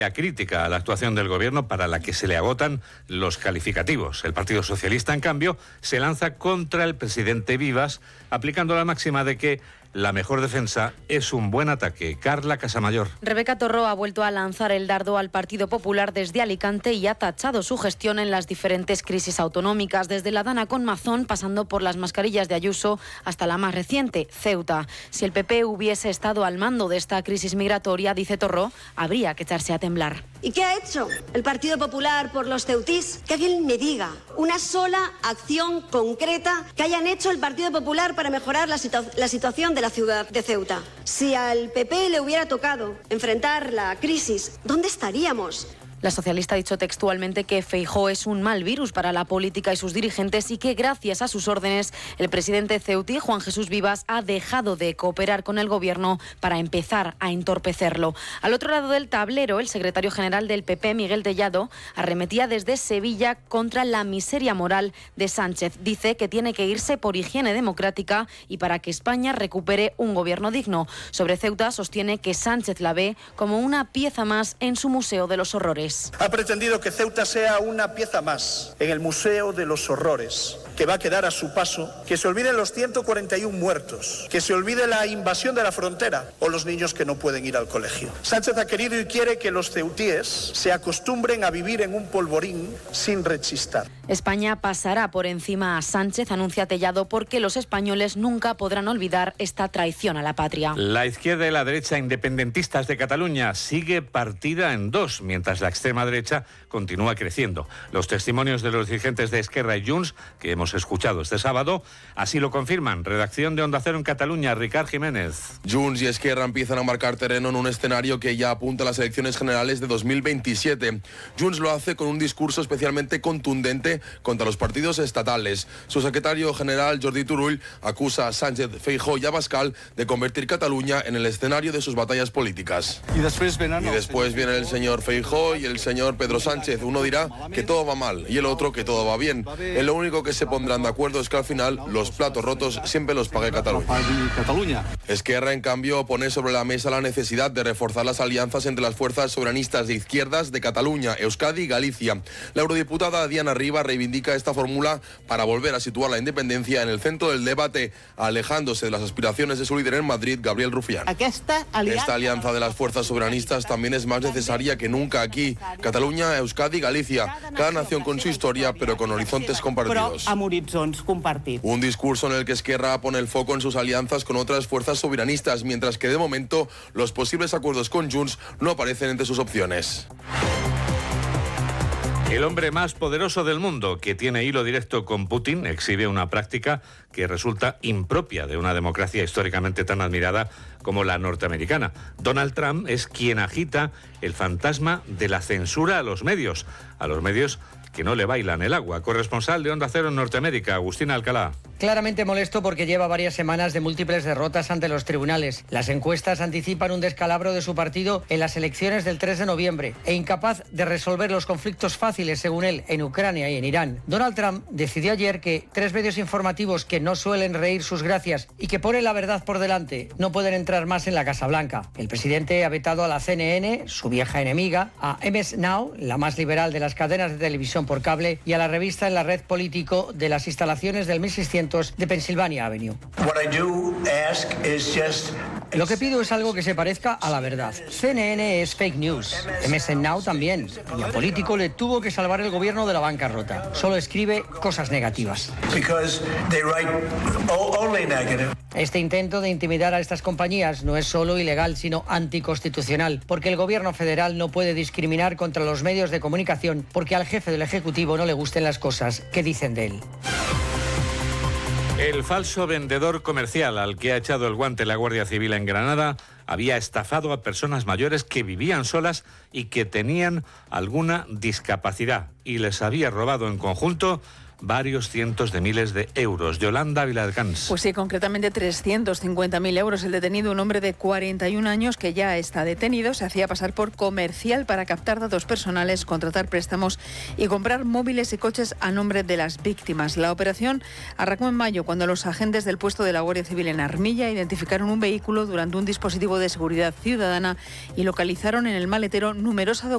crítica a la actuación del gobierno para la que se le agotan los calificativos. El Partido Socialista, en cambio, se lanza contra el presidente Vivas, aplicando la máxima de que la mejor defensa es un buen ataque. Carla Casamayor. Rebeca Torró ha vuelto a lanzar el dardo al Partido Popular desde Alicante y ha tachado su gestión en las diferentes crisis autonómicas, desde la Dana con Mazón, pasando por las mascarillas de Ayuso, hasta la más reciente, Ceuta. Si el PP hubiese estado al mando de esta crisis migratoria, dice Torró, habría que echarse a temblar. ¿Y qué ha hecho el Partido Popular por los ceutís? Que alguien me diga una sola acción concreta que hayan hecho el Partido Popular para mejorar la situación de la ciudad de Ceuta. Si al PP le hubiera tocado enfrentar la crisis, ¿dónde estaríamos? La socialista ha dicho textualmente que Feijóo es un mal virus para la política y sus dirigentes y que gracias a sus órdenes el presidente ceutí, Juan Jesús Vivas, ha dejado de cooperar con el gobierno para empezar a entorpecerlo. Al otro lado del tablero, el secretario general del PP, Miguel Tellado, arremetía desde Sevilla contra la miseria moral de Sánchez. Dice que tiene que irse por higiene democrática y para que España recupere un gobierno digno. Sobre Ceuta sostiene que Sánchez la ve como una pieza más en su Museo de los Horrores. Ha pretendido que Ceuta sea una pieza más en el Museo de los Horrores, que va a quedar a su paso, que se olviden los 141 muertos, que se olvide la invasión de la frontera o los niños que no pueden ir al colegio. Sánchez ha querido y quiere que los ceutíes se acostumbren a vivir en un polvorín sin rechistar. España pasará por encima a Sánchez, anuncia Tellado, porque los españoles nunca podrán olvidar esta traición a la patria. La izquierda y la derecha independentistas de Cataluña sigue partida en dos, mientras la extrema derecha continúa creciendo. Los testimonios de los dirigentes de Esquerra y Junts, que hemos escuchado este sábado, así lo confirman. Redacción de Onda Cero en Cataluña, Ricard Jiménez. Junts y Esquerra empiezan a marcar terreno en un escenario que ya apunta a las elecciones generales de 2027. Junts lo hace con un discurso especialmente contundente contra los partidos estatales. Su secretario general, Jordi Turull, acusa a Sánchez, Feijóo y Abascal de convertir Cataluña en el escenario de sus batallas políticas. Y después viene el señor Feijóo y el señor Pedro Sánchez. Uno dirá que todo va mal y el otro que todo va bien. En lo único que se pondrán de acuerdo es que al final los platos rotos siempre los pague Cataluña. Esquerra, en cambio, pone sobre la mesa la necesidad de reforzar las alianzas entre las fuerzas soberanistas de izquierdas de Cataluña, Euskadi y Galicia. La eurodiputada Diana Riba reivindica esta fórmula para volver a situar la independencia en el centro del debate, alejándose de las aspiraciones de su líder en Madrid, Gabriel Rufián. Esta alianza de las fuerzas soberanistas también es más necesaria que nunca aquí. Cataluña, Euskadi y Galicia, cada nación con su historia, pero con horizontes compartidos. Un discurso en el que Esquerra pone el foco en sus alianzas con otras fuerzas soberanistas, mientras que de momento los posibles acuerdos con Junts no aparecen entre sus opciones. El hombre más poderoso del mundo, que tiene hilo directo con Putin, exhibe una práctica que resulta impropia de una democracia históricamente tan admirada como la norteamericana. Donald Trump es quien agita el fantasma de la censura a los medios que no le bailan el agua. Corresponsal de Onda Cero en Norteamérica, Agustín Alcalá. Claramente molesto porque lleva varias semanas de múltiples derrotas ante los tribunales. Las encuestas anticipan un descalabro de su partido en las elecciones del 3 de noviembre e incapaz de resolver los conflictos fáciles, según él, en Ucrania y en Irán. Donald Trump decidió ayer que 3 medios informativos que no suelen reír sus gracias y que ponen la verdad por delante no pueden entrar más en la Casa Blanca. El presidente ha vetado a la CNN, su vieja enemiga, a MS Now, la más liberal de las cadenas de televisión por cable, y a la revista en la red político de las instalaciones del 1600 de Pennsylvania Avenue. Lo que pido es algo que se parezca a la verdad. CNN es fake news, MS Now también, y a Político le tuvo que salvar el gobierno de la bancarrota. Solo escribe cosas negativas. Este intento de intimidar a estas compañías no es solo ilegal, sino anticonstitucional, porque el gobierno federal no puede discriminar contra los medios de comunicación porque al jefe del Ejecutivo no le gusten las cosas que dicen de él. El falso vendedor comercial al que ha echado el guante la Guardia Civil en Granada había estafado a personas mayores que vivían solas y que tenían alguna discapacidad y les había robado en conjunto varios cientos de miles de euros. Yolanda Viladcans. Pues sí, concretamente 350.000 euros. El detenido, un hombre de 41 años que ya está detenido, se hacía pasar por comercial para captar datos personales, contratar préstamos y comprar móviles y coches a nombre de las víctimas. La operación arrancó en mayo, cuando los agentes del puesto de la Guardia Civil en Armilla identificaron un vehículo durante un dispositivo de seguridad ciudadana y localizaron en el maletero numerosa documentación